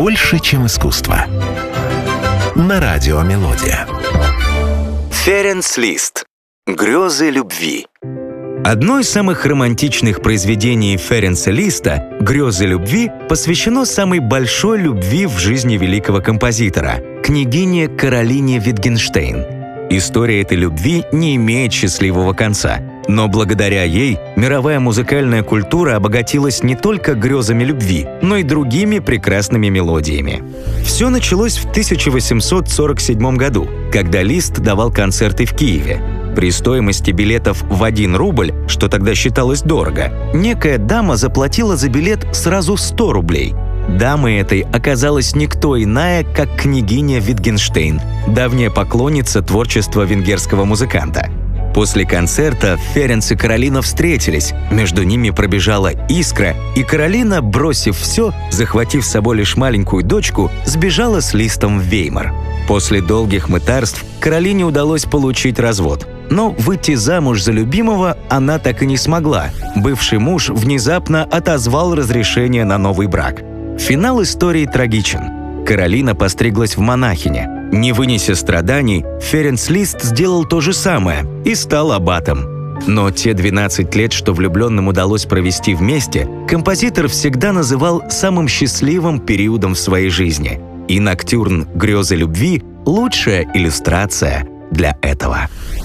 больше, чем искусство. На радио «Мелодия». Ференц Лист. «Грезы любви». Одно из самых романтичных произведений Ференца Листа, «Грезы любви», посвящено самой большой любви в жизни великого композитора – княгине Каролине Витгенштейн. История этой любви не имеет счастливого конца, но благодаря ей мировая музыкальная культура обогатилась не только грезами любви, но и другими прекрасными мелодиями. Все началось в 1847 году, когда Лист давал концерты в Киеве. При стоимости билетов в 1 рубль, что тогда считалось дорого, некая дама заплатила за билет сразу 100 рублей. Дамой этой оказалась никто иная, как княгиня Витгенштейн, давняя поклонница творчества венгерского музыканта. После концерта Ференц и Каролина встретились, между ними пробежала искра, и Каролина, бросив все, захватив с собой лишь маленькую дочку, сбежала с Листом в Веймар. После долгих мытарств Каролине удалось получить развод. Но выйти замуж за любимого она так и не смогла. Бывший муж внезапно отозвал разрешение на новый брак. Финал истории трагичен. Каролина постриглась в монахине. Не вынеся страданий, Ференц Лист сделал то же самое и стал аббатом. Но те 12 лет, что влюбленным удалось провести вместе, композитор всегда называл самым счастливым периодом в своей жизни. И ноктюрн «Грезы любви» — лучшая иллюстрация для этого.